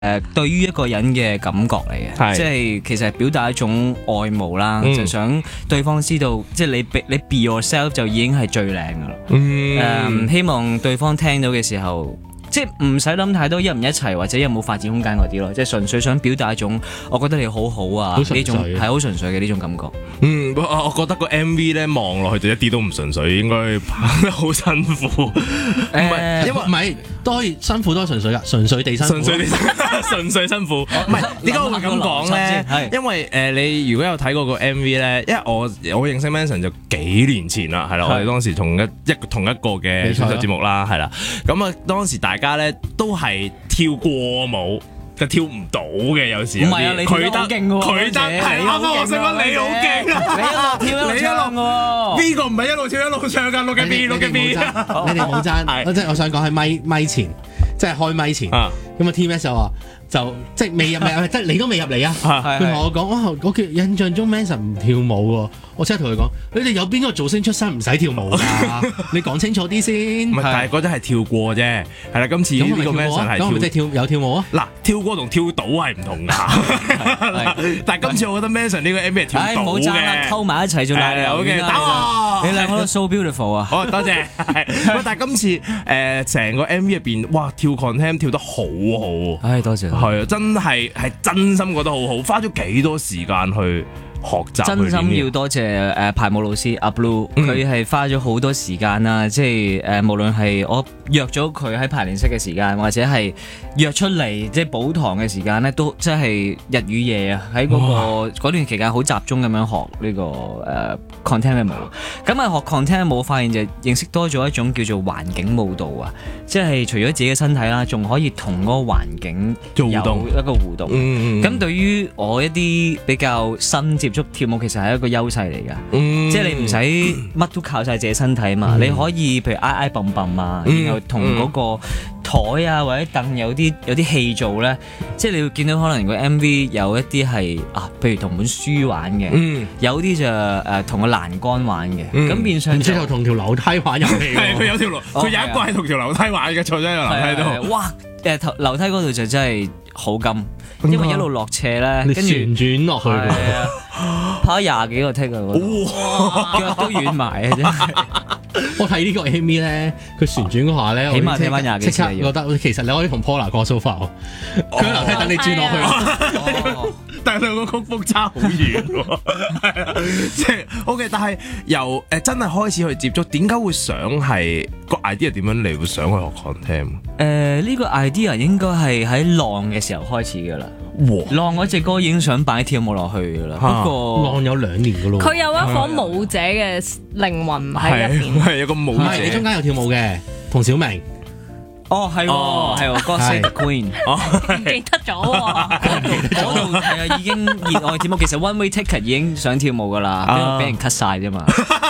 對於一個人嘅感覺嚟嘅，即係其實係表達一種愛慕啦，就想對方知道，即係你 be yourself 就已經係最靚噶啦。希望對方聽到嘅時候，即係唔使諗太多一唔一齊或者有冇發展空間嗰啲咯，即係純粹想表達一種我覺得你好好啊呢種係好純粹嘅呢種感覺。 我覺得個 MV 咧望落去就一啲都唔純粹，應該拍得好辛苦。唔係，因為唔係都可以辛苦都係純粹噶，純粹地辛苦， 純粹辛苦。唔係點解我會咁講咧？因為你如果有睇過個 MV 咧，因為我認識 Manson 就幾年前啦，係啦，我哋當時同一個嘅選秀節目啦，係啦，咁啊當時大家咧都係跳過舞。就跳唔到嘅有時， 唔係啊！你跳得好勁喎， 佢得係啱啱我想講你好勁啊！ 你一路跳一路唱喎， 邊個唔係一路跳一路唱㗎？錄緊邊？ 你哋冇爭，即係我想講喺咪前，即係開咪前，咁啊 TMS 就話就即係未入嚟，即係你都未入嚟啊！佢同我講哇，我印象中 Manson 唔跳舞喎，我即刻同佢講：你哋有邊個造星出身唔使跳舞㗎？你講清楚啲先。 唔係，但係嗰陣係跳過啫。係啦，今次呢個 Manson 係跳， 即係有跳舞啊！ 嗱，跳過同跳到係唔同㗎。但係今次我覺得 Manson 呢個 MV 係跳到嘅。 唔好爭啦，溝埋一齊做大佬。 OK，打我！ 你兩個都 so beautiful 啊！ 好，多謝。但係今次成個 MV 入邊，哇，跳 Contem 跳得好好。 唉，多謝。 係啊，真係真心覺得好好，花咗幾多時間去學習。 真心要多謝排舞老師阿 Blue，佢係花咗好多時間啦，即係無論係我約咗佢喺排練室嘅時間，或者係約出嚟即係補堂嘅時間咧，都即係日與夜啊！喺嗰段期間好集中咁樣學呢個Contem 嘅舞。咁啊學 Contem 嘅舞，發現就認識多咗一種叫做環境舞蹈啊！即係除咗自己嘅身體啦，仲可以同嗰個環境有一個互動。咁對於我一啲比較新接觸跳舞，其實係一個優勢嚟㗎。即係你唔使乜都靠晒自己身體嘛，你可以譬如挨蹦蹦啊，然後同嗰個台啊或者凳有啲戲做咧。即係你會見到可能個 MV 有一啲係譬如同本書玩嘅，有啲就同個欄杆玩嘅。咁變相之後同條樓梯玩遊戲。 係佢有條佢有一個係同條樓梯玩嘅，坐咗喺個樓梯度。 哇！樓梯嗰度就真係好金，因為一路落斜咧，跟住旋轉落去， 跑20幾個 take 啊，腳都軟埋啊！真係。 我睇呢個 MV 咧，佢旋轉嗰下咧， 起碼睇翻20幾次， 即刻覺得其實你可以同 Paula 過 sofa 喎，佢喺樓梯等你轉落去。 但係兩個曲風差好遠喎，即係 OK。但係由真係開始去接觸，點解會想係個 idea 點樣嚟？會想去學 Contem？ 呢個 idea 應該係喺浪嘅時候開始㗎啦。浪嗰隻歌已經想擺跳舞落去㗎啦。不過浪有2年㗎咯。 佢有一顆舞者嘅靈魂喺入邊。 係有個舞者。 唔係，你中間有跳舞嘅，同小明。 係Gossip Queen， 唔記得咗喎。 嗰度係已經熱愛跳舞，其實 One Way Ticket 已經想跳舞噶啦，跟住俾人 cut 晒啫嘛。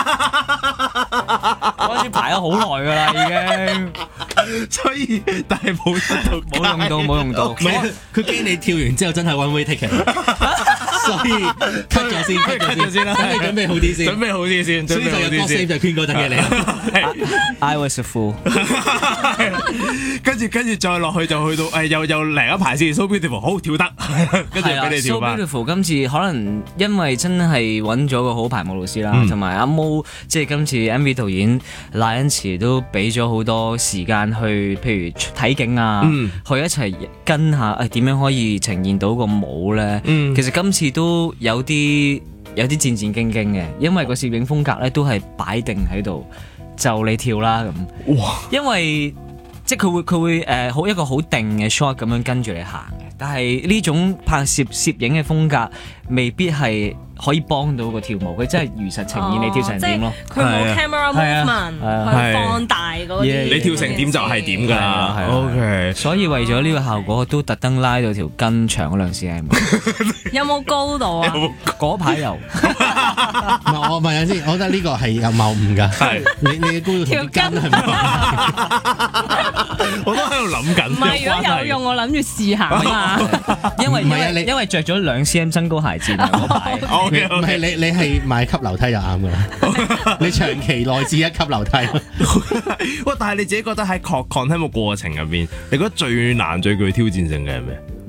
嗰時排咗好耐噶啦，已經。 所以但係冇用到。 唔係，佢驚你跳完之後真係 One Way Ticket，所以 cut 咗先啦。等你準備好啲先。 準備好啲先。 所以就有 Gossip 就圈嗰陣嘅你。 I was a fool。 跟住再落去就去到又嚟一排先 So Beautiful 好跳得，跟住俾你跳翻。 So Beautiful 今次可能因為真係揾咗個好排舞老師啦，同埋阿毛即係今次 MV 導演賴恩慈都俾咗好多時間去，譬如睇景啊，去一齊跟下點樣可以呈現到個舞咧。其實今次都有啲戰戰兢兢嘅，因為個攝影風格咧都係擺定喺度，就你跳啦咁。哇！因為即係佢會好一個好定嘅 shot 咁樣跟住你行嘅，但係呢種拍攝影嘅風格未必係可以幫到個跳舞，佢真係如實呈現你跳成點咯。 佢冇 camera movement 去放大嗰啲。 你跳成點就係點㗎啦。OK， 所以為咗呢個效果，都特登拉到條筋長2 cm。 有冇高度啊？ 嗰排有。 我問下先，我覺得呢個係有謬誤㗎。係你嘅高度同條筋係唔同。 我都喺度諗緊。 唔係，如果有用，我諗住試下啊嘛。 因為着咗2 cm 增高鞋墊嗰排。 唔係你係買級樓梯就啱㗎啦。你長期內置1級樓梯。 喂，但係你自己覺得喺Contem嘅過程入邊，你覺得最難最具挑戰性嘅係咩？